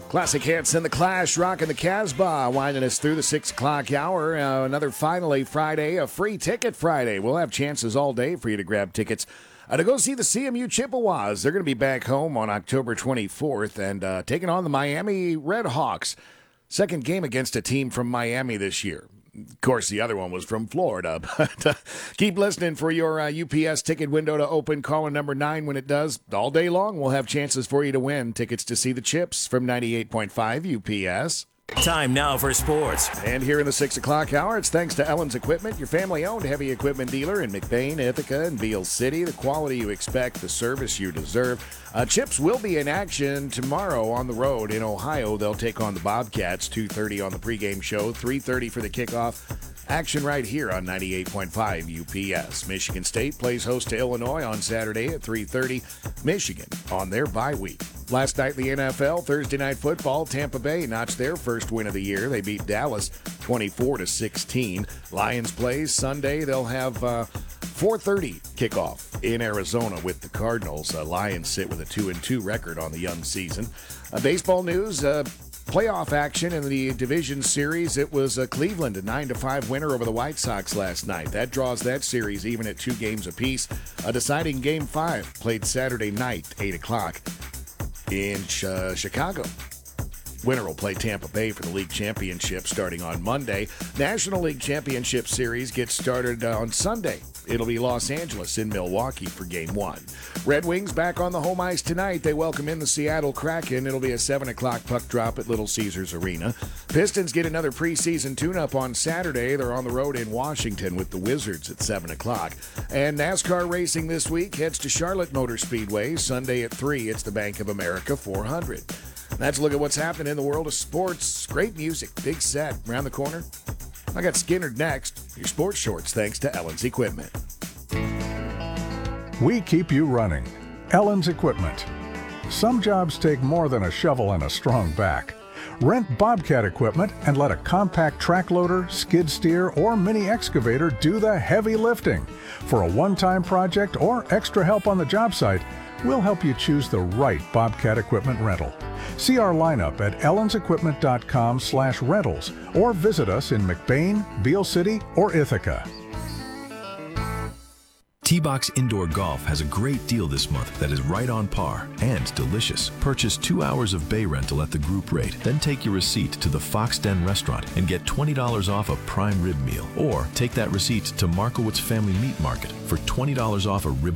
Classic hits in the Clash, rocking the Casbah, winding us through the 6 o'clock hour. Another Finally Friday, a free ticket Friday. We'll have chances all day for you to grab tickets to go see the CMU Chippewas. They're going to be back home on October 24th and taking on the Miami Redhawks. Second game against a team from Miami this year. Of course, the other one was from Florida. But keep listening for your UPS ticket window to open. Call number 9 when it does. All day long, we'll have chances for you to win tickets to see the Chips from 98.5 UPS. Time now for sports. And here in the 6 o'clock hour, it's thanks to Ellen's Equipment, your family-owned heavy equipment dealer in McBain, Ithaca, and Beale City. The quality you expect, the service you deserve. Chips will be in action tomorrow on the road in Ohio. They'll take on the Bobcats, 2:30 on the pregame show, 3:30 for the kickoff. Action right here on 98.5 UPS. Michigan State plays host to Illinois on Saturday at 3:30. Michigan on their bye week. Last night, the NFL, Thursday Night Football, Tampa Bay notched their first win of the year. They beat Dallas 24-16. Lions plays Sunday. They'll have 4:30 kickoff in Arizona with the Cardinals. Lions sit with a 2-2 record on the young season. Baseball news. Playoff action in the division series. It was Cleveland, a 9-5 winner over the White Sox last night. That draws that series even at 2 games apiece. A deciding Game 5 played Saturday night, 8 o'clock in Chicago. Winner will play Tampa Bay for the league championship starting on Monday. National League Championship Series gets started on Sunday. It'll be Los Angeles in Milwaukee for Game 1. Red Wings back on the home ice tonight. They welcome in the Seattle Kraken. It'll be a 7 o'clock puck drop at Little Caesars Arena. Pistons get another preseason tune-up on Saturday. They're on the road in Washington with the Wizards at 7 o'clock. And NASCAR racing this week heads to Charlotte Motor Speedway. Sunday at 3, it's the Bank of America 400. That's a look at what's happening in the world of sports. Great music, big set around the corner. I got Skinner next. Your sports shorts, thanks to Ellen's Equipment. We keep you running. Ellen's Equipment. Some jobs take more than a shovel and a strong back. Rent Bobcat equipment and let a compact track loader, skid steer, or mini excavator do the heavy lifting. For a one-time project or extra help on the job site, we'll help you choose the right Bobcat equipment rental. See our lineup at ellensequipment.com/rentals or visit us in McBain, Beale City, or Ithaca. T-Box Indoor Golf has a great deal this month that is right on par and delicious. Purchase 2 hours of bay rental at the group rate, then take your receipt to the Fox Den restaurant and get $20 off a prime rib meal. Or take that receipt to Markowitz Family Meat Market for $20 off a rib